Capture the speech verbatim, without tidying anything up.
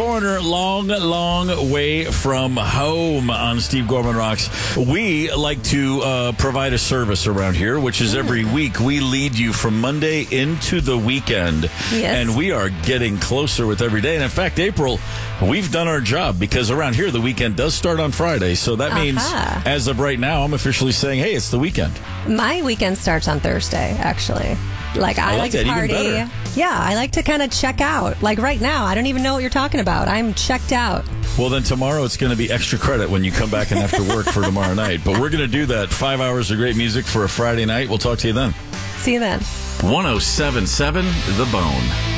Foreigner, long, long way from home on Steve Gorman Rocks. We like to uh, provide a service around here, which is every week we lead you from Monday into the weekend. Yes. And we are getting closer with every day. And in fact, April, we've done our job because around here the weekend does start on Friday. So that means Uh-huh. as of right now, I'm officially saying, hey, it's the weekend. My weekend starts on Thursday, actually. Like, I, I like like that to even party. better. Yeah, I like to kind of check out. Like right now, I don't even know what you're talking about. I'm checked out. Well, then tomorrow it's going to be extra credit when you come back and have to work for tomorrow night. But we're going to do that. Five hours of great music for a Friday night. We'll talk to you then. See you then. one oh seven point seven The Bone.